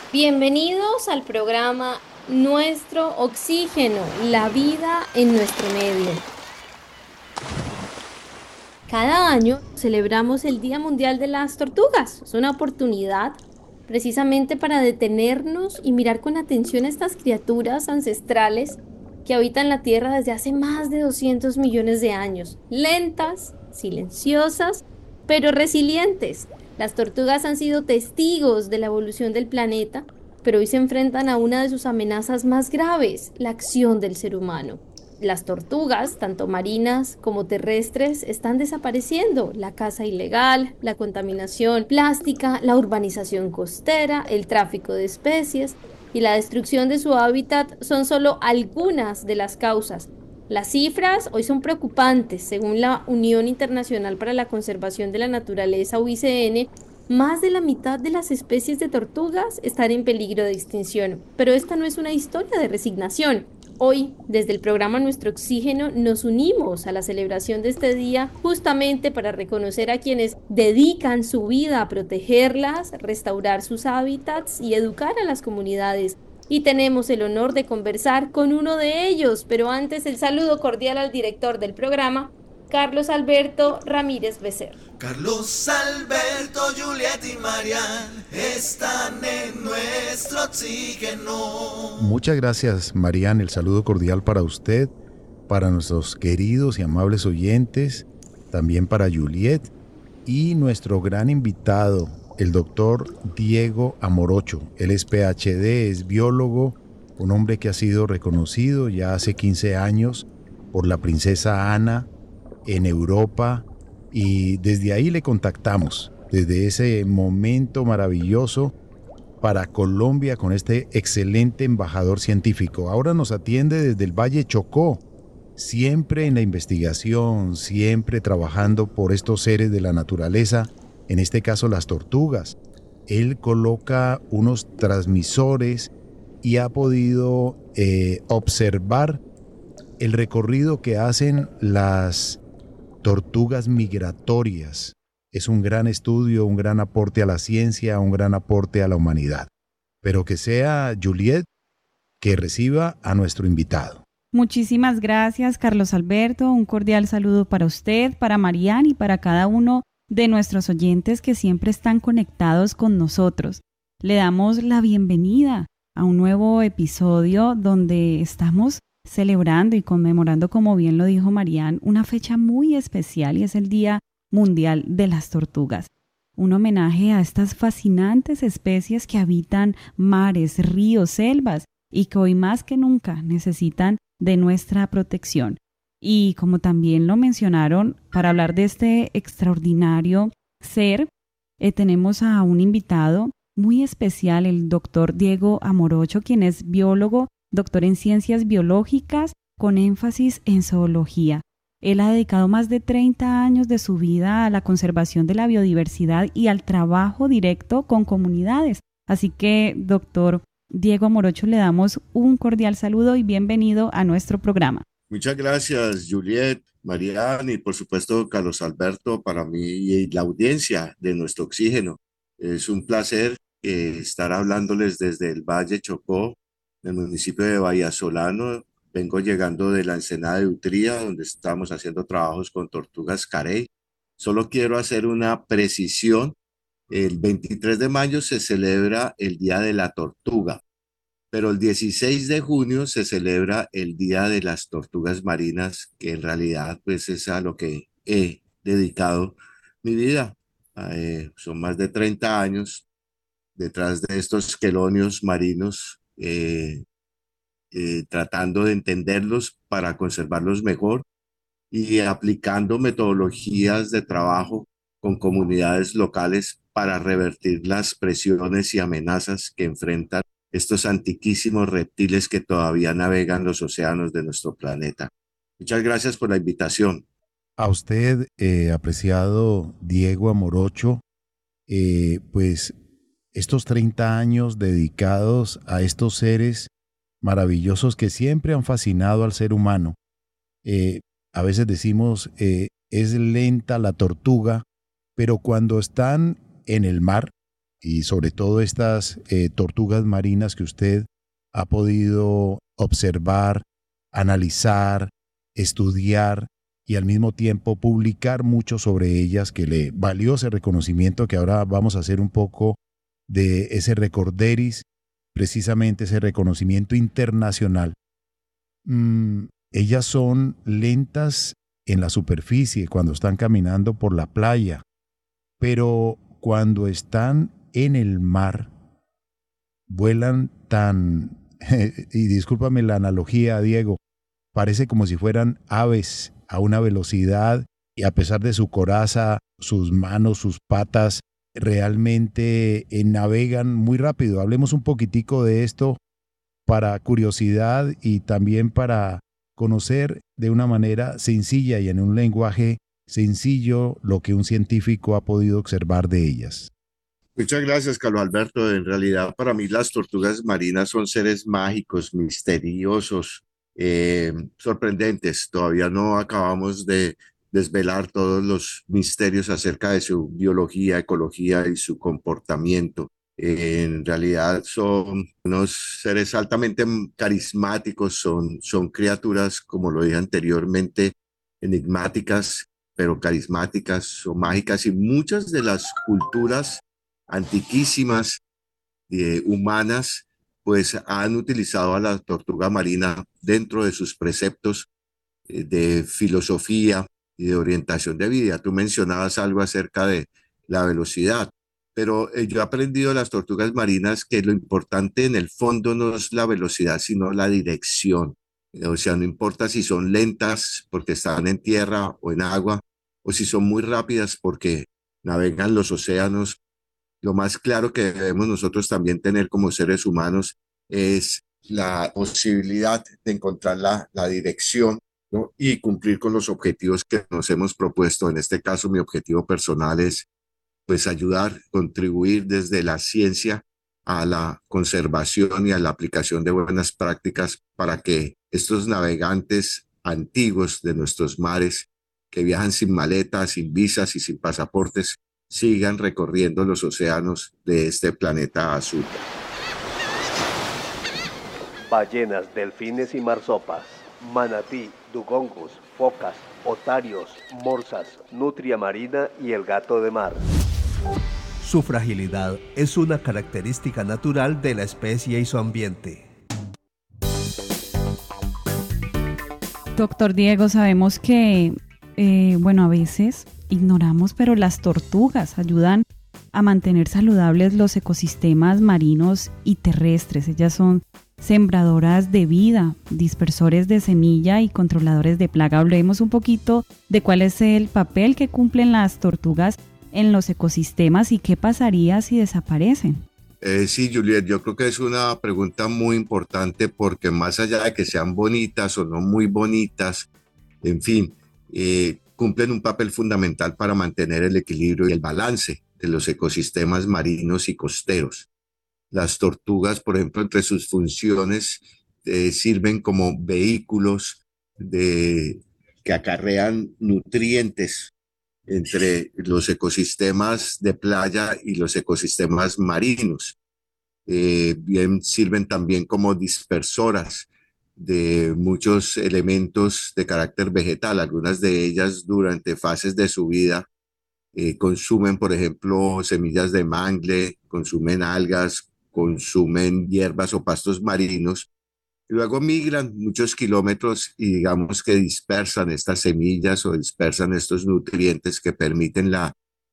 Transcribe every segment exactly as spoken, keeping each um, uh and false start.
Bienvenidos al programa Nuestro Oxígeno, la vida en nuestro medio. Cada año celebramos el Día Mundial de las Tortugas. Es una oportunidad precisamente para detenernos y mirar con atención a estas criaturas ancestrales que habitan la Tierra desde hace más de doscientos millones de años. Lentas, silenciosas, pero resilientes. Las tortugas han sido testigos de la evolución del planeta, pero hoy se enfrentan a una de sus amenazas más graves, la acción del ser humano. Las tortugas, tanto marinas como terrestres, están desapareciendo. La caza ilegal, la contaminación plástica, la urbanización costera, el tráfico de especies y la destrucción de su hábitat son solo algunas de las causas. Las cifras hoy son preocupantes. Según la Unión Internacional para la Conservación de la Naturaleza, U I C N, más de la mitad de las especies de tortugas están en peligro de extinción. Pero esta no es una historia de resignación. Hoy, desde el programa Nuestro Oxígeno, nos unimos a la celebración de este día justamente para reconocer a quienes dedican su vida a protegerlas, restaurar sus hábitats y educar a las comunidades. Y tenemos el honor de conversar con uno de ellos, pero antes el saludo cordial al director del programa, Carlos Alberto Ramírez Becerra. Carlos Alberto, Juliet y Marian están en nuestro oxígeno. Muchas gracias, Marian. El saludo cordial para usted, para nuestros queridos y amables oyentes, también para Juliet y nuestro gran invitado, el doctor Diego Amorocho. Él es P H D, es biólogo, un hombre que ha sido reconocido ya hace quince años por la princesa Ana en Europa, y desde ahí le contactamos, desde ese momento maravilloso para Colombia con este excelente embajador científico. Ahora nos atiende desde el Valle Chocó, siempre en la investigación, siempre trabajando por estos seres de la naturaleza, en este caso las tortugas. Él coloca unos transmisores y ha podido eh, observar el recorrido que hacen las tortugas migratorias. Es un gran estudio, un gran aporte a la ciencia, un gran aporte a la humanidad. Pero que sea Juliet que reciba a nuestro invitado. Muchísimas gracias, Carlos Alberto. Un cordial saludo para usted, para Marian y para cada uno de nuestros oyentes que siempre están conectados con nosotros. Le damos la bienvenida a un nuevo episodio donde estamos celebrando y conmemorando, como bien lo dijo Marian, una fecha muy especial, y es el Día Mundial de las Tortugas. Un homenaje a estas fascinantes especies que habitan mares, ríos, selvas y que hoy más que nunca necesitan de nuestra protección. Y como también lo mencionaron, para hablar de este extraordinario ser, eh, tenemos a un invitado muy especial, el doctor Diego Amorocho, quien es biólogo, doctor en ciencias biológicas con énfasis en zoología. Él ha dedicado más de treinta años de su vida a la conservación de la biodiversidad y al trabajo directo con comunidades. Así que, doctor Diego Amorocho, le damos un cordial saludo y bienvenido a nuestro programa. Muchas gracias, Juliet, Marian y por supuesto Carlos Alberto, para mí y la audiencia de Nuestro Oxígeno. Es un placer eh, estar hablándoles desde el Valle Chocó, del municipio de Vallasolano. Vengo llegando de la Ensenada de Utría, donde estamos haciendo trabajos con tortugas carey. Solo quiero hacer una precisión. El veintitrés de mayo se celebra el Día de la Tortuga, pero el dieciséis de junio se celebra el Día de las Tortugas Marinas, que en realidad pues es a lo que he dedicado mi vida. Eh, son más de treinta años detrás de estos quelonios marinos, eh, eh, tratando de entenderlos para conservarlos mejor y aplicando metodologías de trabajo con comunidades locales para revertir las presiones y amenazas que enfrentan estos antiquísimos reptiles que todavía navegan los océanos de nuestro planeta. Muchas gracias por la invitación. A usted, eh, apreciado Diego Amorocho, eh, pues estos treinta años dedicados a estos seres maravillosos que siempre han fascinado al ser humano. Eh, a veces decimos, eh, es lenta la tortuga, pero cuando están en el mar, y sobre todo estas eh, tortugas marinas que usted ha podido observar, analizar, estudiar y al mismo tiempo publicar mucho sobre ellas, que le valió ese reconocimiento, que ahora vamos a hacer un poco de ese recorderis, precisamente ese reconocimiento internacional. Mm, ellas son lentas en la superficie cuando están caminando por la playa, pero cuando están en el mar, vuelan tan, y discúlpame la analogía, Diego, parece como si fueran aves a una velocidad, y a pesar de su coraza, sus manos, sus patas, realmente eh, navegan muy rápido. Hablemos un poquitico de esto para curiosidad y también para conocer de una manera sencilla y en un lenguaje sencillo lo que un científico ha podido observar de ellas. Muchas gracias, Carlos Alberto. En realidad, para mí las tortugas marinas son seres mágicos, misteriosos, eh, sorprendentes. Todavía no acabamos de desvelar todos los misterios acerca de su biología, ecología y su comportamiento. Eh, en realidad son unos seres altamente carismáticos, son, son criaturas, como lo dije anteriormente, enigmáticas, pero carismáticas o mágicas, y muchas de las culturas antiquísimas eh, humanas pues han utilizado a la tortuga marina dentro de sus preceptos eh, de filosofía y de orientación de vida. Tú mencionabas algo acerca de la velocidad, pero eh, yo he aprendido de las tortugas marinas que lo importante en el fondo no es la velocidad, sino la dirección. O sea, no importa si son lentas porque están en tierra o en agua, o si son muy rápidas porque navegan los océanos. Lo más claro que debemos nosotros también tener como seres humanos es la posibilidad de encontrar la, la dirección, ¿no? Y cumplir con los objetivos que nos hemos propuesto. En este caso, mi objetivo personal es pues ayudar, contribuir desde la ciencia a la conservación y a la aplicación de buenas prácticas para que estos navegantes antiguos de nuestros mares, que viajan sin maletas, sin visas y sin pasaportes, sigan recorriendo los océanos de este planeta azul. Ballenas, delfines y marsopas, manatí, dugongus, focas, otarios, morsas, nutria marina y el gato de mar. Su fragilidad es una característica natural de la especie y su ambiente. Doctor Diego, sabemos que, eh, bueno, a veces ignoramos, pero las tortugas ayudan a mantener saludables los ecosistemas marinos y terrestres. Ellas son sembradoras de vida, dispersores de semilla y controladores de plaga. Hablemos un poquito de cuál es el papel que cumplen las tortugas en los ecosistemas y qué pasaría si desaparecen. Eh, sí, Juliet, yo creo que es una pregunta muy importante porque más allá de que sean bonitas o no muy bonitas, en fin, eh, cumplen un papel fundamental para mantener el equilibrio y el balance de los ecosistemas marinos y costeros. Las tortugas, por ejemplo, entre sus funciones eh, sirven como vehículos de, que acarrean nutrientes entre los ecosistemas de playa y los ecosistemas marinos. Eh, bien, sirven también como dispersoras de muchos elementos de carácter vegetal. Algunas de ellas durante fases de su vida eh, consumen, por ejemplo, semillas de mangle, consumen algas, consumen hierbas o pastos marinos, y luego migran muchos kilómetros y digamos que dispersan estas semillas o dispersan estos nutrientes que permiten la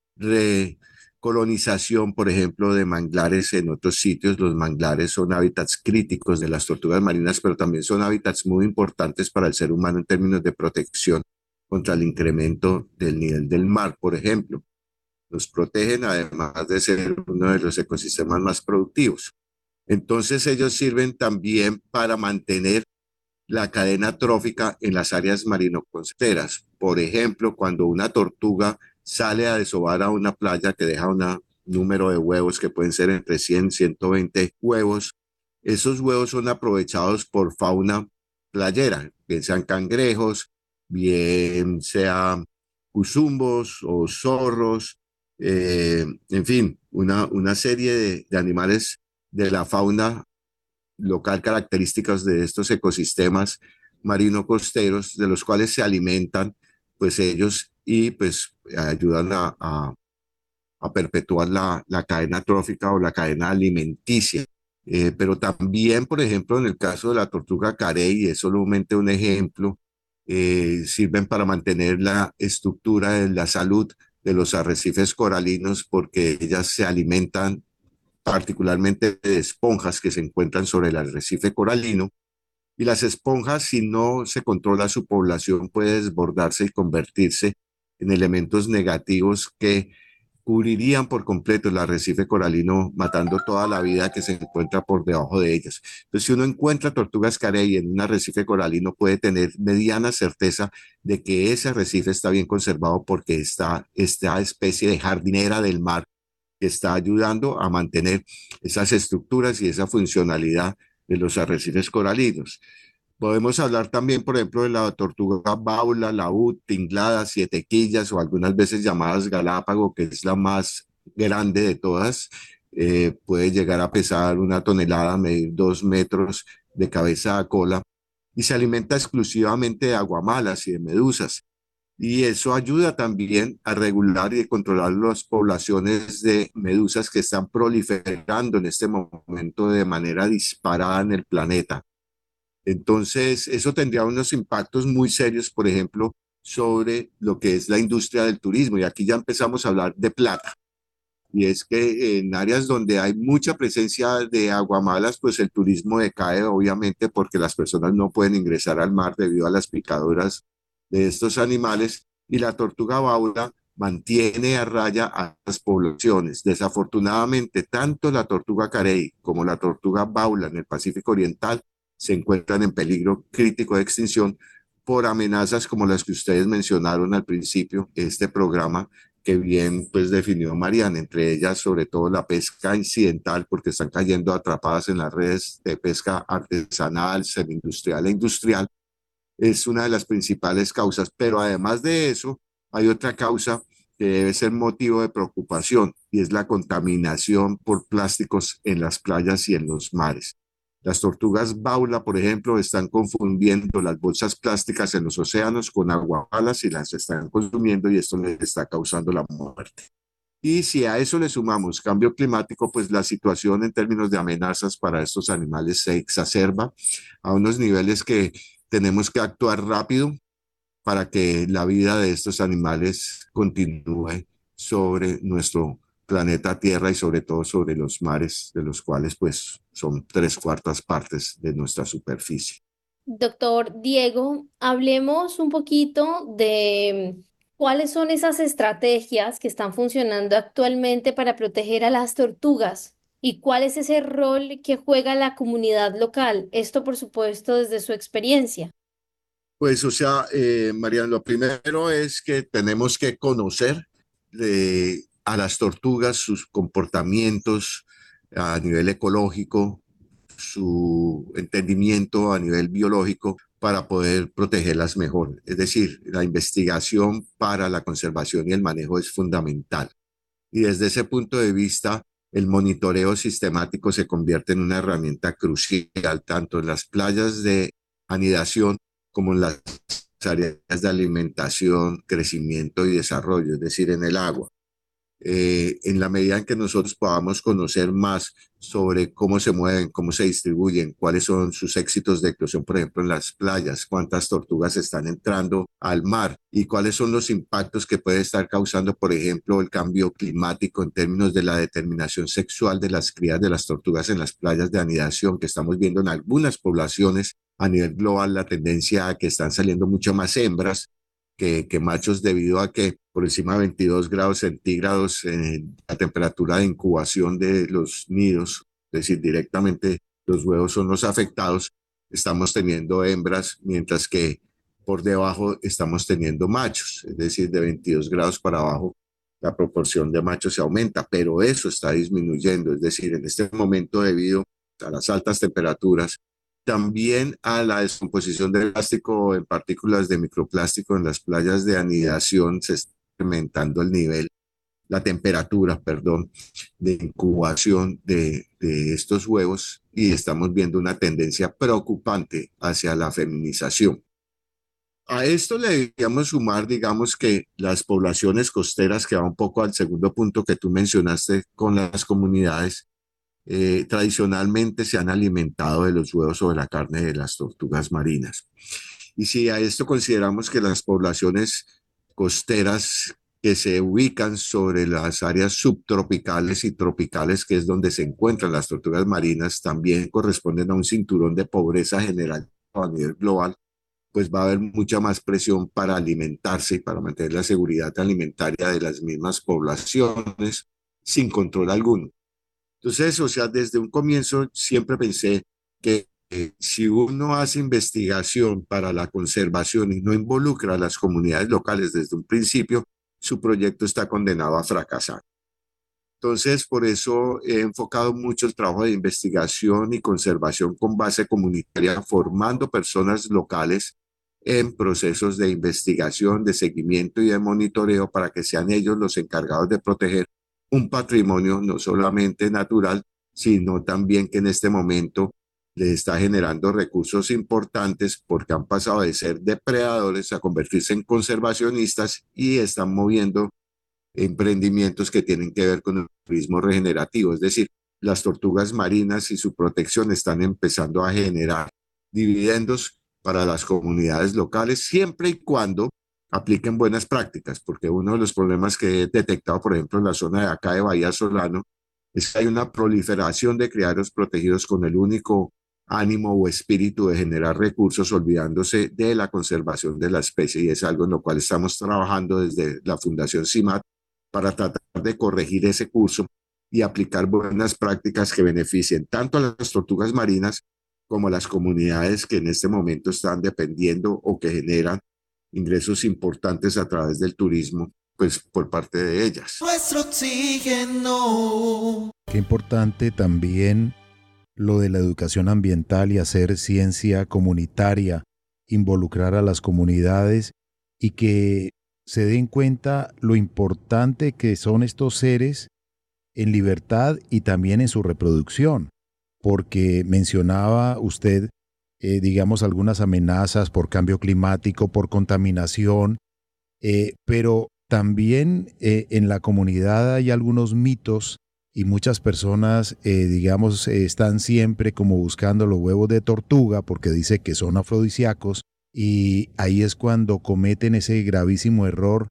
recolonización, por ejemplo, de manglares en otros sitios. Los manglares son hábitats críticos de las tortugas marinas, pero también son hábitats muy importantes para el ser humano en términos de protección contra el incremento del nivel del mar, por ejemplo. Los protegen, además de ser uno de los ecosistemas más productivos. Entonces ellos sirven también para mantener la cadena trófica en las áreas marino-costeras. Por ejemplo, cuando una tortuga sale a desovar a una playa que deja un número de huevos que pueden ser entre cien y ciento veinte huevos, esos huevos son aprovechados por fauna playera, bien sean cangrejos, bien sean cuzumbos o zorros, eh, en fin, una, una serie de, de animales de la fauna local características de estos ecosistemas marino-costeros, de los cuales se alimentan pues ellos y pues ayudan a, a, a perpetuar la, la, cadena trófica o la cadena alimenticia. Eh, pero también, por ejemplo, en el caso de la tortuga carey, es solamente un ejemplo, eh, sirven para mantener la estructura de la salud de los arrecifes coralinos porque ellas se alimentan particularmente de esponjas que se encuentran sobre el arrecife coralino. Y las esponjas, si no se controla su población, puede desbordarse y convertirse en elementos negativos que cubrirían por completo el arrecife coralino, matando toda la vida que se encuentra por debajo de ellas. Entonces, si uno encuentra tortugas carey en un arrecife coralino, puede tener mediana certeza de que ese arrecife está bien conservado porque está esta especie de jardinera del mar que está ayudando a mantener esas estructuras y esa funcionalidad de los arrecifes coralinos. Podemos hablar también, por ejemplo, de la tortuga baula, laúd, tinglada, siete quillas o algunas veces llamadas galápago, que es la más grande de todas. Eh, puede llegar a pesar una tonelada, medir dos metros de cabeza a cola y se alimenta exclusivamente de aguamalas y de medusas. Y eso ayuda también a regular y controlar las poblaciones de medusas que están proliferando en este momento de manera disparada en el planeta. Entonces, eso tendría unos impactos muy serios, por ejemplo, sobre lo que es la industria del turismo. Y aquí ya empezamos a hablar de plata. Y es que en áreas donde hay mucha presencia de aguamalas, pues el turismo decae, obviamente, porque las personas no pueden ingresar al mar debido a las picaduras de estos animales. Y la tortuga baula mantiene a raya a las poblaciones. Desafortunadamente, tanto la tortuga carey como la tortuga baula en el Pacífico Oriental se encuentran en peligro crítico de extinción por amenazas como las que ustedes mencionaron al principio de este programa, que bien pues definió Mariana, entre ellas sobre todo la pesca incidental, porque están cayendo atrapadas en las redes de pesca artesanal, semi-industrial e industrial, es una de las principales causas. Pero además de eso, hay otra causa que debe ser motivo de preocupación y es la contaminación por plásticos en las playas y en los mares. Las tortugas baula, por ejemplo, están confundiendo las bolsas plásticas en los océanos con aguamalas y las están consumiendo y esto les está causando la muerte. Y si a eso le sumamos cambio climático, pues la situación en términos de amenazas para estos animales se exacerba a unos niveles que tenemos que actuar rápido para que la vida de estos animales continúe sobre nuestro planeta Tierra y sobre todo sobre los mares, de los cuales pues son tres cuartas partes de nuestra superficie. Doctor Diego, hablemos un poquito de cuáles son esas estrategias que están funcionando actualmente para proteger a las tortugas y cuál es ese rol que juega la comunidad local. Esto, por supuesto, desde su experiencia. Pues, o sea, eh, Mariana, lo primero es que tenemos que conocer eh, a las tortugas, sus comportamientos a nivel ecológico, su entendimiento a nivel biológico para poder protegerlas mejor. Es decir, la investigación para la conservación y el manejo es fundamental. Y desde ese punto de vista, el monitoreo sistemático se convierte en una herramienta crucial, tanto en las playas de anidación como en las áreas de alimentación, crecimiento y desarrollo, es decir, en el agua. Eh, en la medida en que nosotros podamos conocer más sobre cómo se mueven, cómo se distribuyen, cuáles son sus éxitos de eclosión, por ejemplo, en las playas, cuántas tortugas están entrando al mar y cuáles son los impactos que puede estar causando, por ejemplo, el cambio climático en términos de la determinación sexual de las crías de las tortugas en las playas de anidación, que estamos viendo en algunas poblaciones a nivel global, la tendencia a que están saliendo mucho más hembras que, que machos debido a que por encima de veintidós grados centígrados en la temperatura de incubación de los nidos, es decir, directamente los huevos son los afectados, estamos teniendo hembras, mientras que por debajo estamos teniendo machos, es decir, de veintidós grados para abajo la proporción de machos se aumenta, pero eso está disminuyendo, es decir, en este momento debido a las altas temperaturas, también a la descomposición del plástico en partículas de microplástico en las playas de anidación se está incrementando el nivel la temperatura, perdón, de incubación de, de estos huevos y estamos viendo una tendencia preocupante hacia la feminización. A esto le deberíamos sumar, digamos que las poblaciones costeras, que va un poco al segundo punto que tú mencionaste con las comunidades, eh, tradicionalmente se han alimentado de los huevos o de la carne de las tortugas marinas. Y si a esto consideramos que las poblaciones costeras que se ubican sobre las áreas subtropicales y tropicales, que es donde se encuentran las tortugas marinas, también corresponden a un cinturón de pobreza general a nivel global, pues va a haber mucha más presión para alimentarse y para mantener la seguridad alimentaria de las mismas poblaciones sin control alguno. Entonces, o sea, desde un comienzo siempre pensé que eh, si uno hace investigación para la conservación y no involucra a las comunidades locales desde un principio, su proyecto está condenado a fracasar. Entonces, por eso he enfocado mucho el trabajo de investigación y conservación con base comunitaria, formando personas locales en procesos de investigación, de seguimiento y de monitoreo para que sean ellos los encargados de proteger un patrimonio no solamente natural, sino también que en este momento le está generando recursos importantes porque han pasado de ser depredadores a convertirse en conservacionistas y están moviendo emprendimientos que tienen que ver con el turismo regenerativo. Es decir, las tortugas marinas y su protección están empezando a generar dividendos para las comunidades locales, siempre y cuando apliquen buenas prácticas, porque uno de los problemas que he detectado, por ejemplo, en la zona de acá de Bahía Solano, es que hay una proliferación de criaderos protegidos con el único ánimo o espíritu de generar recursos, olvidándose de la conservación de la especie, y es algo en lo cual estamos trabajando desde la Fundación CIMAT para tratar de corregir ese curso y aplicar buenas prácticas que beneficien tanto a las tortugas marinas como a las comunidades que en este momento están dependiendo o que generan ingresos importantes a través del turismo, pues por parte de ellas. Nuestro oxígeno. Qué importante también lo de la educación ambiental y hacer ciencia comunitaria, involucrar a las comunidades y que se den cuenta lo importante que son estos seres en libertad y también en su reproducción, porque mencionaba usted, eh, digamos, algunas amenazas por cambio climático, por contaminación, eh, pero también eh, en la comunidad hay algunos mitos y muchas personas, eh, digamos, eh, están siempre como buscando los huevos de tortuga porque dice que son afrodisíacos, y ahí es cuando cometen ese gravísimo error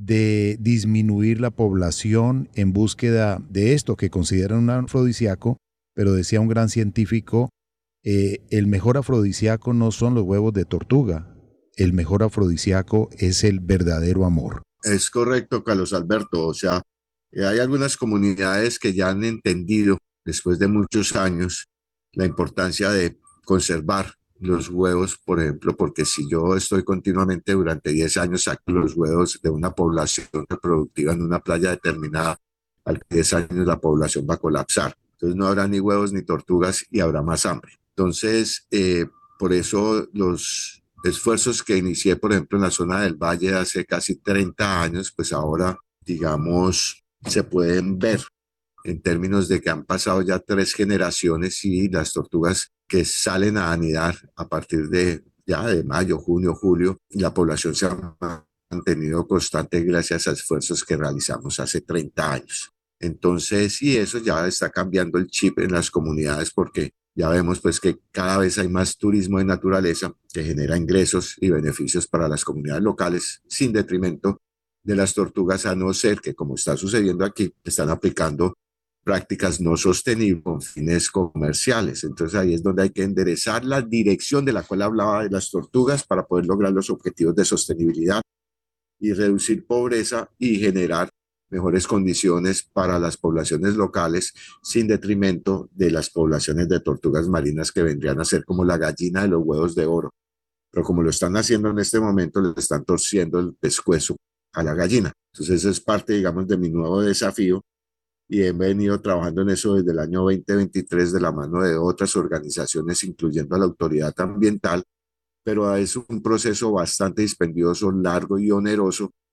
de disminuir la población en búsqueda de esto que consideran un afrodisíaco, pero decía un gran científico, eh, el mejor afrodisíaco no son los huevos de tortuga, el mejor afrodisíaco es el verdadero amor. Es correcto, Carlos Alberto, o sea, hay algunas comunidades que ya han entendido después de muchos años la importancia de conservar los huevos, por ejemplo, porque si yo estoy continuamente durante diez años saco los huevos de una población reproductiva en una playa determinada, al diez años la población va a colapsar. Entonces no habrá ni huevos ni tortugas y habrá más hambre. Entonces, eh, por eso los esfuerzos que inicié, por ejemplo, en la zona del Valle hace casi treinta años, pues ahora, digamos, se pueden ver en términos de que han pasado ya tres generaciones y las tortugas que salen a anidar a partir de ya de mayo, junio, julio, la población se ha mantenido constante gracias a esfuerzos que realizamos hace treinta años. Entonces, y eso ya está cambiando el chip en las comunidades porque ya vemos pues que cada vez hay más turismo de naturaleza que genera ingresos y beneficios para las comunidades locales sin detrimento de las tortugas, a no ser que, como está sucediendo aquí, están aplicando prácticas no sostenibles con fines comerciales. Entonces ahí es donde hay que enderezar la dirección de la cual hablaba de las tortugas para poder lograr los objetivos de sostenibilidad y reducir pobreza y generar mejores condiciones para las poblaciones locales sin detrimento de las poblaciones de tortugas marinas que vendrían a ser como la gallina de los huevos de oro. Pero como lo están haciendo en este momento, le están torciendo el pescuezo a la gallina. Entonces eso es parte, digamos, de mi nuevo desafío y he venido trabajando en eso desde el año veinte veintitrés de la mano de otras organizaciones, incluyendo a la autoridad ambiental, pero es un proceso bastante dispendioso, largo y oneroso,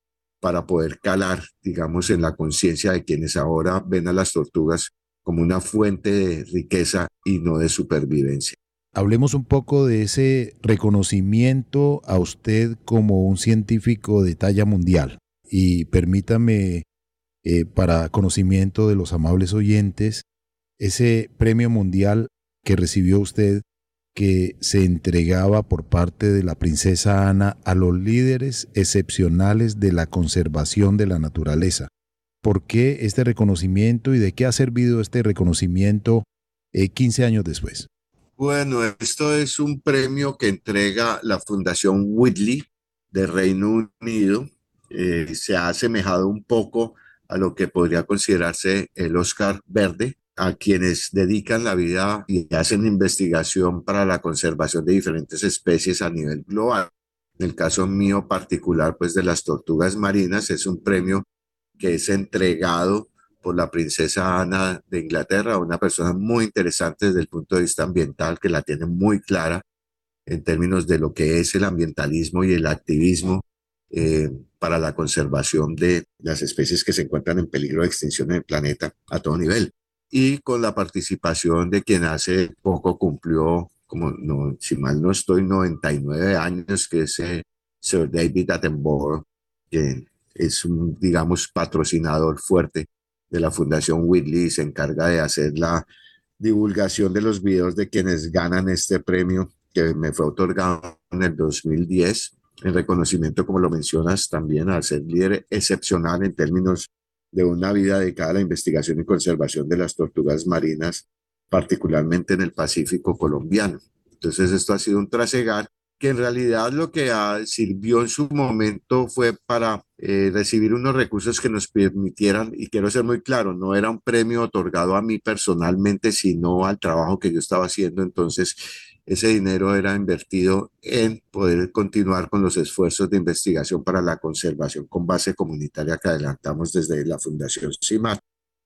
para poder calar, digamos, en la conciencia de quienes ahora ven a las tortugas como una fuente de riqueza y no de supervivencia. Hablemos un poco de ese reconocimiento a usted como un científico de talla mundial. Y permítame, eh, para conocimiento de los amables oyentes, ese premio mundial que recibió usted, que se entregaba por parte de la princesa Ana a los líderes excepcionales de la conservación de la naturaleza. ¿Por qué este reconocimiento y de qué ha servido este reconocimiento eh, quince años después? Bueno, esto es un premio que entrega la Fundación Whitley de Reino Unido. Eh, se ha asemejado un poco a lo que podría considerarse el Oscar Verde, a quienes dedican la vida y hacen investigación para la conservación de diferentes especies a nivel global. En el caso mío particular, pues de las tortugas marinas, es un premio que es entregado por la princesa Ana de Inglaterra, una persona muy interesante desde el punto de vista ambiental, que la tiene muy clara en términos de lo que es el ambientalismo y el activismo eh, para la conservación de las especies que se encuentran en peligro de extinción en el planeta a todo nivel. Y con la participación de quien hace poco cumplió, como no, si mal no estoy, noventa y nueve años, que es eh, Sir David Attenborough, que es un, digamos, patrocinador fuerte de la Fundación Whitley y se encarga de hacer la divulgación de los videos de quienes ganan este premio que me fue otorgado en el dos mil diez, en reconocimiento, como lo mencionas, también al ser líder excepcional en términos de una vida dedicada a la investigación y conservación de las tortugas marinas, particularmente en el Pacífico colombiano. Entonces esto ha sido un trasegar que en realidad lo que ha, sirvió en su momento fue para eh, recibir unos recursos que nos permitieran, y quiero ser muy claro, no era un premio otorgado a mí personalmente, sino al trabajo que yo estaba haciendo. Entonces ese dinero era invertido en poder continuar con los esfuerzos de investigación para la conservación con base comunitaria que adelantamos desde la Fundación CIMAT.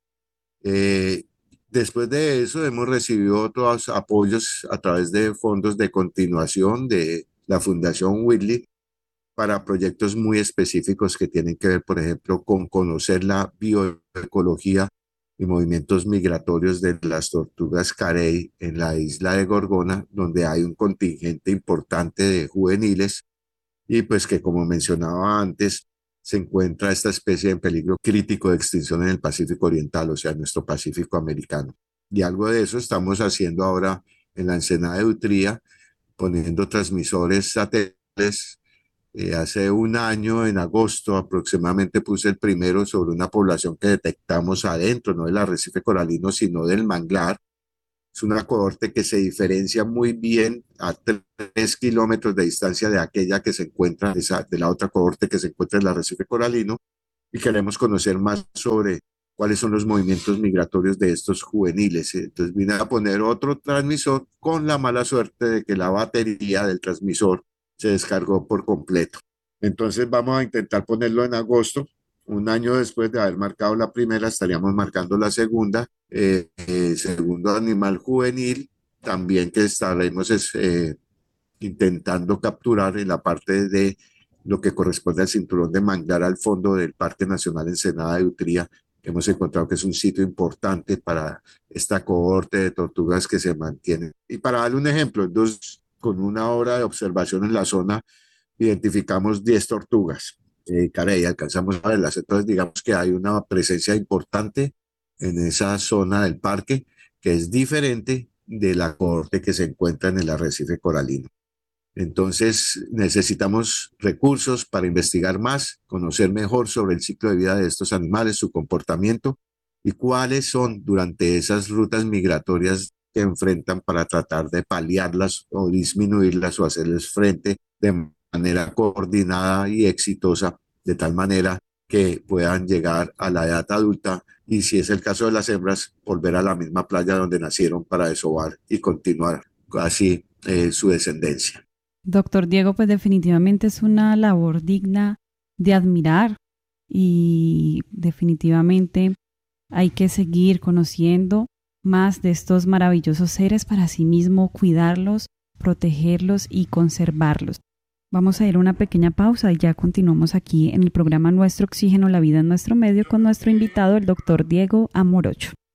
Eh, Después de eso hemos recibido otros apoyos a través de fondos de continuación de la Fundación Whitley para proyectos muy específicos que tienen que ver, por ejemplo, con conocer la bioecología y movimientos migratorios de las tortugas carey en la isla de Gorgona, donde hay un contingente importante de juveniles y pues que, como mencionaba antes, se encuentra esta especie en peligro crítico de extinción en el Pacífico Oriental, o sea, en nuestro Pacífico americano. Y algo de eso estamos haciendo ahora en la Ensenada de Utría, poniendo transmisores satélites. Eh, hace un año, en agosto aproximadamente, puse el primero sobre una población que detectamos adentro, no del arrecife coralino, sino del manglar. Es una cohorte que se diferencia muy bien a tres kilómetros de distancia de aquella que se encuentra, esa, de la otra cohorte que se encuentra en el arrecife coralino, y queremos conocer más sobre cuáles son los movimientos migratorios de estos juveniles. Entonces vine a poner otro transmisor con la mala suerte de que la batería del transmisor se descargó por completo. Entonces vamos a intentar ponerlo en agosto. Un año después de haber marcado la primera, estaríamos marcando la segunda, eh, eh, segundo animal juvenil, también que estaremos eh, intentando capturar en la parte de lo que corresponde al cinturón de manglar al fondo del Parque Nacional Ensenada de Utría. Hemos encontrado que es un sitio importante para esta cohorte de tortugas que se mantienen. Y para darle un ejemplo, dos, con una hora de observación en la zona, identificamos diez tortugas. Eh, carey, alcanzamos a verlas. Entonces, digamos que hay una presencia importante en esa zona del parque que es diferente de la cohorte que se encuentra en el arrecife coralino. Entonces, necesitamos recursos para investigar más, conocer mejor sobre el ciclo de vida de estos animales, su comportamiento y cuáles son durante esas rutas migratorias que enfrentan para tratar de paliarlas o disminuirlas o hacerles frente de manera coordinada y exitosa, de tal manera que puedan llegar a la edad adulta y, si es el caso de las hembras, volver a la misma playa donde nacieron para desovar y continuar así eh, su descendencia. Doctor Diego, pues definitivamente es una labor digna de admirar y definitivamente hay que seguir conociendo más de estos maravillosos seres para sí mismo cuidarlos, protegerlos y conservarlos. Vamos a ir a una pequeña pausa y ya continuamos aquí en el programa Nuestro Oxígeno, la vida en nuestro medio, con nuestro invitado, el doctor Diego Amorocho.